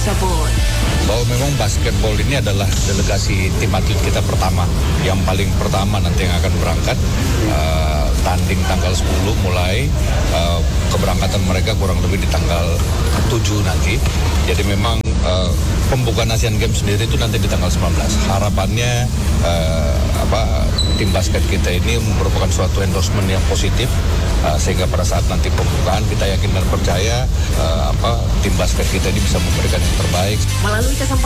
tersebut. Bahwa memang basketball ini adalah delegasi tim atlet kita pertama. Yang paling pertama nanti yang akan berangkat, tanding tanggal 10 mulai, keberangkatan mereka kurang lebih di tanggal 7 nanti. Jadi memang pembukaan Asian Games sendiri itu nanti di tanggal 19. Harapannya tim basket kita ini merupakan suatu endorsement yang positif, sehingga pada saat nanti pembukaan kita yakin dan percaya tim basket kita ini bisa memberikan yang terbaik. Melalui kesempatan